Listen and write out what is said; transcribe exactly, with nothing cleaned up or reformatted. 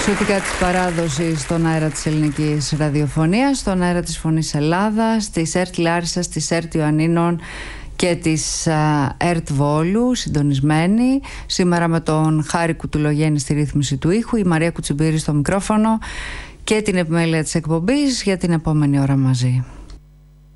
Εξωτικά της παράδοσης στον αέρα της ελληνικής ραδιοφωνίας, στον αέρα της Φωνής Ελλάδας, της ΕΡΤ Λάρισσας, της ΕΡΤ Ιωαννίνων και της ΕΡΤ Βόλου, συντονισμένη. Σήμερα με τον Χάρη Κουτουλογέννη στη ρύθμιση του ήχου, η Μαρία Κουτσιμπήρη στο μικρόφωνο και την επιμέλεια της εκπομπής για την επόμενη ώρα μαζί.